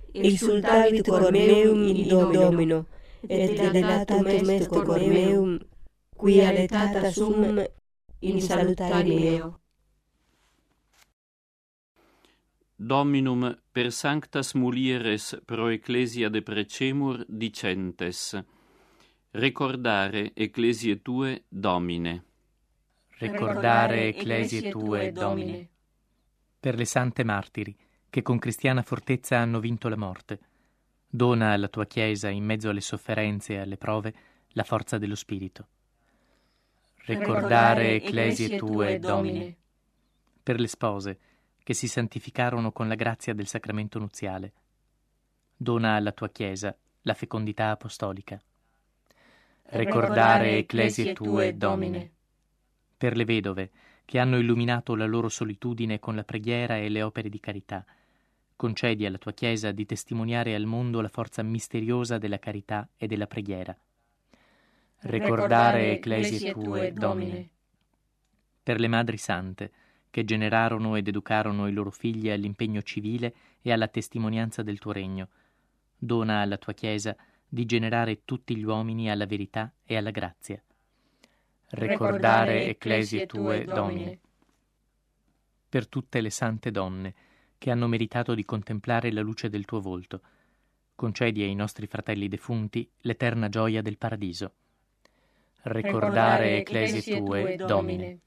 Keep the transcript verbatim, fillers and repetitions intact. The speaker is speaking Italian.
exsultavit cor meum in Domino, et delatum est cor meum, qui alletata sum in salutare meo. Dominum per sanctas mulieres pro ecclesia deprecemur dicentes: recordare ecclesiae tue, Domine. Recordare ecclesiae tue, Domine. Per le sante martiri, che con cristiana fortezza hanno vinto la morte, dona alla tua Chiesa, in mezzo alle sofferenze e alle prove, la forza dello Spirito. Recordare ecclesiae tue, Domine. Per le spose, che si santificarono con la grazia del sacramento nuziale, dona alla tua Chiesa la fecondità apostolica. Recordare ecclesiae tue, Domine. Per le vedove, che hanno illuminato la loro solitudine con la preghiera e le opere di carità, concedi alla tua Chiesa di testimoniare al mondo la forza misteriosa della carità e della preghiera. Recordare ecclesiae tue, Domine. Per le madri sante, che generarono ed educarono i loro figli all'impegno civile e alla testimonianza del tuo regno, dona alla tua Chiesa di generare tutti gli uomini alla verità e alla grazia. Recordare ecclesiae tue, Domine. Per tutte le sante donne, che hanno meritato di contemplare la luce del tuo volto, concedi ai nostri fratelli defunti l'eterna gioia del paradiso. Recordare ecclesiae tue, Domine.